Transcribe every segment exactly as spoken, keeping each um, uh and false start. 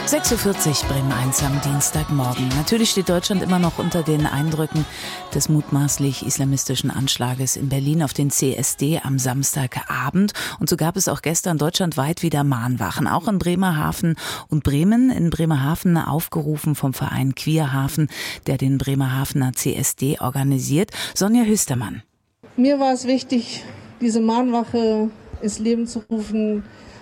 sechs Uhr vierzig, Bremen eins am Dienstagmorgen. Natürlich steht Deutschland immer noch unter den Eindrücken des mutmaßlich islamistischen Anschlages in Berlin auf den C S D am Samstagabend. Und so gab es auch gestern deutschlandweit wieder Mahnwachen, auch in Bremerhaven und Bremen. In Bremerhaven aufgerufen vom Verein Queerhafen, der den Bremerhavener C S D organisiert. Sonja Hüstermann. Mir war es wichtig, diese Mahnwache ins Leben zu rufen,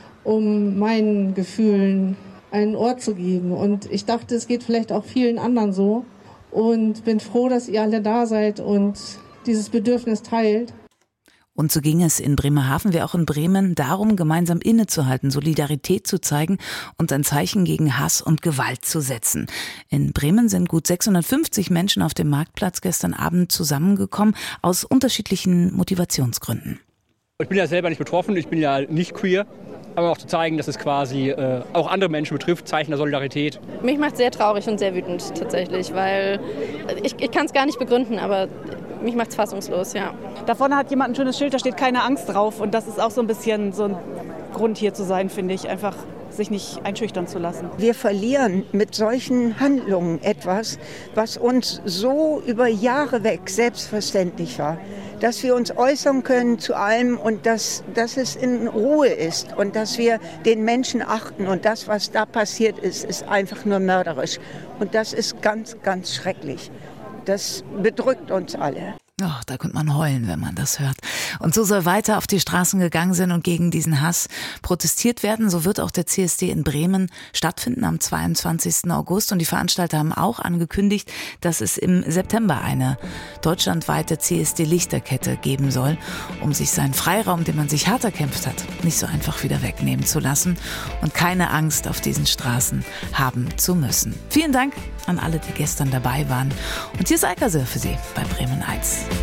um meinen Gefühlen einen Ort zu geben. Und ich dachte, es geht vielleicht auch vielen anderen so. Und bin froh, dass ihr alle da seid und dieses Bedürfnis teilt. Und so ging es in Bremerhaven wie auch in Bremen darum, gemeinsam innezuhalten, Solidarität zu zeigen und ein Zeichen gegen Hass und Gewalt zu setzen. In Bremen sind gut sechshundertfünfzig Menschen auf dem Marktplatz gestern Abend zusammengekommen, aus unterschiedlichen Motivationsgründen. Ich bin ja selber nicht betroffen, ich bin ja nicht queer. Aber auch zu zeigen, dass es quasi äh, auch andere Menschen betrifft, Zeichen der Solidarität. Mich macht es sehr traurig und sehr wütend tatsächlich, weil ich, ich kann es gar nicht begründen, aber mich macht es fassungslos, ja. Da vorne hat jemand ein schönes Schild, da steht keine Angst drauf und das ist auch so ein bisschen so ein Grund hier zu sein, finde ich, einfach sich nicht einschüchtern zu lassen. Wir verlieren mit solchen Handlungen etwas, was uns so über Jahre weg selbstverständlich war. Dass wir uns äußern können zu allem und dass, dass es in Ruhe ist und dass wir den Menschen achten. Und das, was da passiert ist, ist einfach nur mörderisch. Und das ist ganz, ganz schrecklich. Das bedrückt uns alle. Oh, da könnte man heulen, wenn man das hört. Und so soll weiter auf die Straßen gegangen sein und gegen diesen Hass protestiert werden. So wird auch der C S D in Bremen stattfinden am zweiundzwanzigsten August. Und die Veranstalter haben auch angekündigt, dass es im September eine deutschlandweite C S D-Lichterkette geben soll, um sich seinen Freiraum, den man sich hart erkämpft hat, nicht so einfach wieder wegnehmen zu lassen und keine Angst auf diesen Straßen haben zu müssen. Vielen Dank an alle, die gestern dabei waren. Und hier ist Alkasir für Sie bei Bremen eins.